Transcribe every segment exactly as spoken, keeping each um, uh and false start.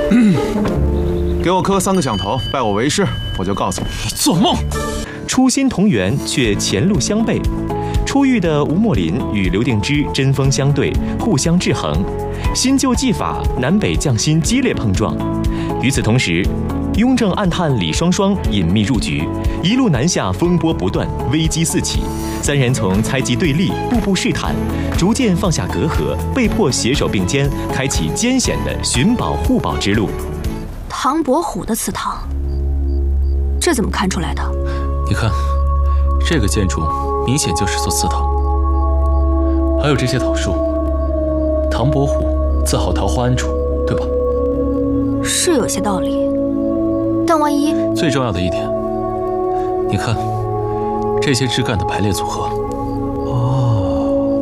给我磕三个响头，拜我为师，我就告诉你， 做梦！ 初心同源，却前路相悖。出狱的吴墨林与刘定之针锋相对，互相制衡，新旧技法南北匠心激烈碰撞。与此同时，雍正暗探李双双隐秘入局，一路南下，风波不断，危机四起。三人从猜忌对立，步步试探，逐渐放下隔阂，被迫携手并肩，开启艰险的寻宝护宝之路。 唐伯虎的祠堂，这怎么看出来的？ 你看，这个建筑明显就是座祠堂，还有这些桃树，唐伯虎自号桃花庵主，对吧？ 是有些道理，但万一…… 最重要的一点，你看这些枝干的排列组合。 哦，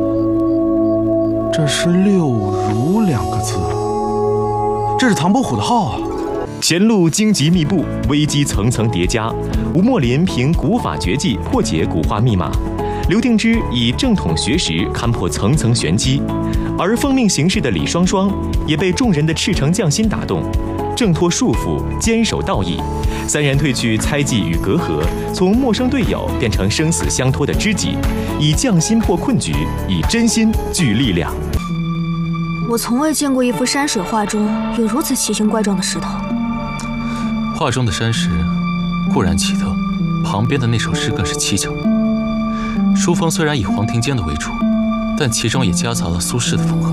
这是六如两个字，这是唐伯虎的号啊！ 前路荆棘密布，危机层层叠加。吴墨林凭古法绝技破解古画密码，刘定之以正统学识勘破层层玄机，而奉命行事的李双双也被众人的赤诚匠心打动，挣脱束缚，坚守道义。三人褪去猜忌与隔阂，从陌生队友变成生死相托的知己，以匠心破困局，以真心聚力量。 我从未见过一幅山水画中有如此奇形怪状的石头。 画中的山石固然奇特，旁边的那首诗更是蹊跷。书风虽然以黄庭坚的为主，但其中也夹杂了苏轼的风格。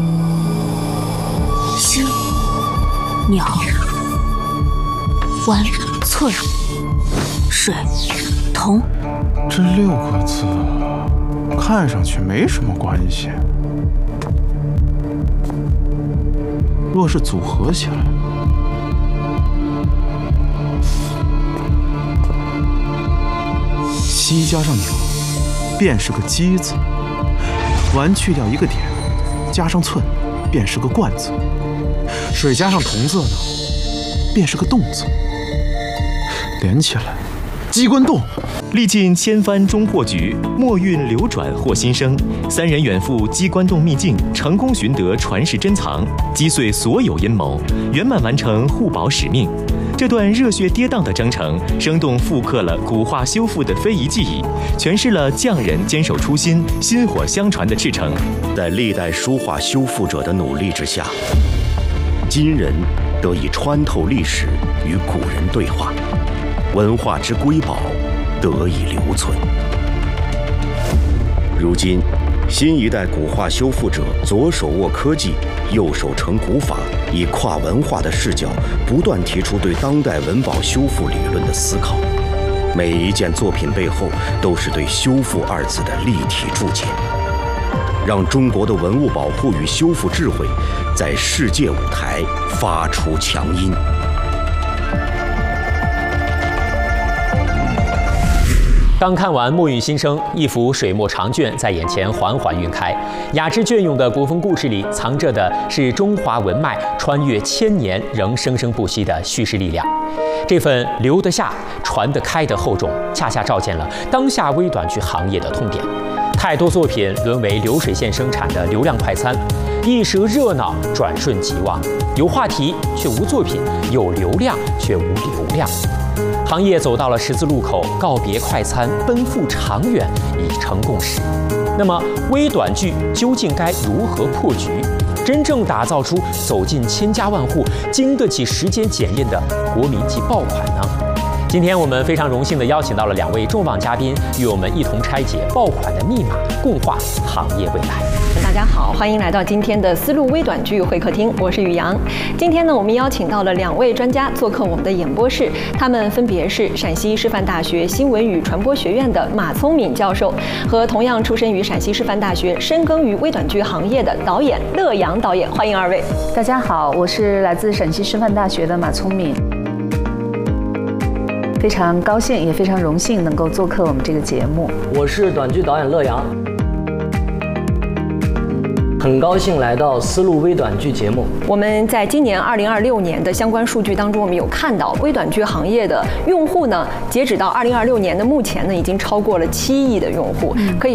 诗、鸟、弯、寸、水、铜， 这六个字看上去没什么关系，若是组合起来，西加上鸟，便是个鸡字；完去掉一个点，加上寸，便是个冠字；水加上铜字呢，便是个动字。连起来，机关动。 历尽千帆终破局，墨韵流转获新生。三人远赴机关洞秘境，成功寻得传世珍藏，击碎所有阴谋，圆满完成护宝使命。这段热血跌宕的征程，生动复刻了古画修复的非遗技艺，诠释了匠人坚守初心、薪火相传的赤诚。 在历代书画修复者的努力之下，今人得以穿透历史，与古人对话，文化之瑰宝得以留存。如今，新一代古画修复者左手握科技，右手成古法，以跨文化的视角，不断提出对当代文保修复理论的思考。每一件作品背后，都是对“修复”二字的立体注解，让中国的文物保护与修复智慧，在世界舞台发出强音。 刚看完《墨韵新生》，一幅水墨长卷在眼前缓缓晕开。雅致隽永的古风故事里，藏着的是中华文脉穿越千年仍生生不息的叙事力量。这份留得下、传得开的厚重，恰恰照见了当下微短剧行业的痛点。太多作品沦为流水线生产的流量快餐，一时热闹转瞬即忘，有话题却无作品，有流量却无流量。行业走到了十字路口，告别快餐，奔赴长远，已成共识。那么，微短剧究竟该如何破局，真正打造出走进千家万户、经得起时间检验的国民级爆款呢？今天我们非常荣幸地邀请到了两位重磅嘉宾，与我们一同拆解爆款的密码，共话行业未来。 大家好，欢迎来到今天的丝路微短剧会客厅，我是雨阳。今天呢，我们邀请到了两位专家做客我们的演播室，他们分别是陕西师范大学新闻与传播学院的马聪敏教授，和同样出身于陕西师范大学、深耕于微短剧行业的导演乐阳导演。欢迎二位。 大家好，我是来自陕西师范大学的马聪敏。非常高兴，也非常荣幸能够做客我们这个节目。 我是短剧导演乐阳，很高兴来到丝路微短剧节目。 我们在今年二零二六年的相关数据当中，我们有看到微短剧行业的用户呢，截止到二零二六年的目前呢，已经超过了七亿的用户，可以